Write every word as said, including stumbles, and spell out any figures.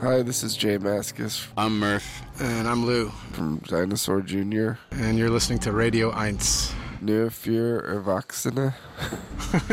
Hi, this is Jay Maskus I'm Murph. And I'm Lou. from Dinosaur Junior And you're listening to Radio Eins. Nur für Erwachsene.